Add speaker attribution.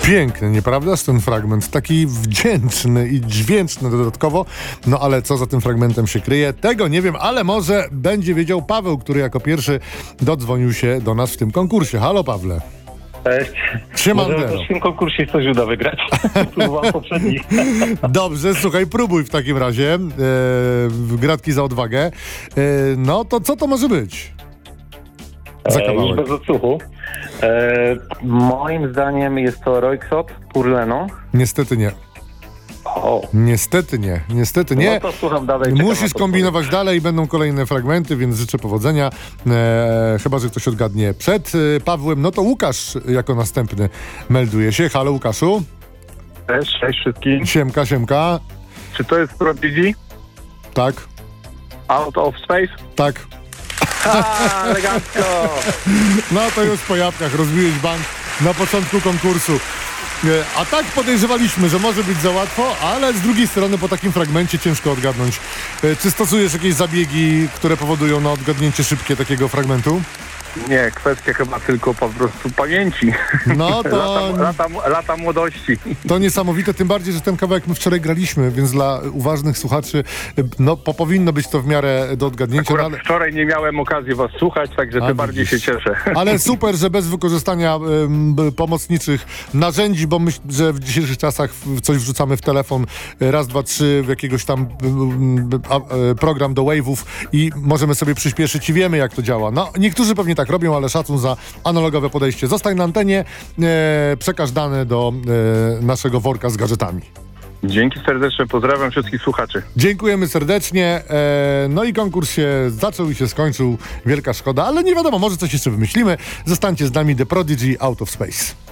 Speaker 1: Piękny, nieprawdaż, ten fragment? Taki wdzięczny i dźwięczny dodatkowo. No ale co za tym fragmentem się kryje? Tego nie wiem, ale może będzie wiedział Paweł, który jako pierwszy dodzwonił się do nas w tym konkursie. Halo, Pawle.
Speaker 2: Cześć.
Speaker 1: Siemandero.
Speaker 2: Może też w tym konkursie coś uda wygrać. Próbowałem poprzednich.
Speaker 1: Dobrze, słuchaj, próbuj w takim razie. Gratki za odwagę. No to co to może być? Za
Speaker 2: Już
Speaker 1: kawałek.
Speaker 2: bez odsłuchu. Moim zdaniem jest to Röyksopp Purleno.
Speaker 1: Niestety nie.
Speaker 2: O,
Speaker 1: Niestety nie. Niestety nie.
Speaker 2: no to słucham dalej. czekam na
Speaker 1: Musisz
Speaker 2: podpowiedź.
Speaker 1: kombinować dalej, będą kolejne fragmenty, więc życzę powodzenia. Chyba że ktoś odgadnie przed Pawłem. No to Łukasz jako następny melduje się. Halo, Łukaszu.
Speaker 3: Cześć wszystkim.
Speaker 1: Siemka, siemka.
Speaker 3: Czy to jest Prodigy?
Speaker 1: Tak,
Speaker 3: Out of Space?
Speaker 1: tak.
Speaker 3: Elegancko!
Speaker 1: No to już po jabłkach rozbiłeś bank na początku konkursu. A tak podejrzewaliśmy, że może być za łatwo, ale z drugiej strony po takim fragmencie ciężko odgadnąć. Czy stosujesz jakieś zabiegi, które powodują na odgadnięcie szybkie takiego fragmentu?
Speaker 3: Nie, kwestia chyba tylko po prostu pamięci.
Speaker 1: No to...
Speaker 3: Lata młodości.
Speaker 1: To niesamowite, tym bardziej, że ten kawałek my wczoraj graliśmy, więc dla uważnych słuchaczy no powinno być to w miarę do odgadnięcia.
Speaker 3: Akurat
Speaker 1: No,
Speaker 3: wczoraj nie miałem okazji was słuchać, także tym bardziej się cieszę.
Speaker 1: ale super, że bez wykorzystania pomocniczych narzędzi, bo myślę, że w dzisiejszych czasach coś wrzucamy w telefon, raz, dwa, trzy, w jakiegoś tam program do wave'ów i możemy sobie przyspieszyć i wiemy, jak to działa. No, niektórzy pewnie tak robią, ale szacun za analogowe podejście. Zostań na antenie, przekaż dane do naszego worka z gadżetami.
Speaker 3: Dzięki serdecznie, pozdrawiam wszystkich słuchaczy.
Speaker 1: Dziękujemy serdecznie. No i konkurs się zaczął i się skończył. Wielka szkoda, ale nie wiadomo, może coś jeszcze wymyślimy. Zostańcie z nami, The Prodigy, Out of Space.